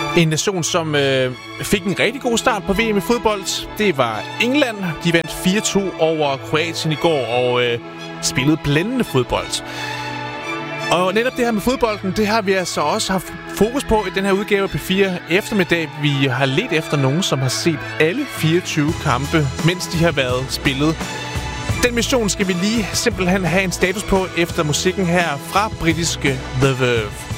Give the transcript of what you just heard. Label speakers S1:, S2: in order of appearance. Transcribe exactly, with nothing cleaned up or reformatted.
S1: En nation, som øh, fik en rigtig god start på V M i fodbold, det var England. De vandt fire to over Kroatien i går og øh, spillede blændende fodbold. Og netop det her med fodbolden, det har vi altså også haft fokus på i den her udgave af P fire eftermiddag. Vi har let efter nogen, som har set alle fireogtyve kampe, mens de har været spillet. Den mission skal vi lige simpelthen have en status på efter musikken her fra britiske The Verve.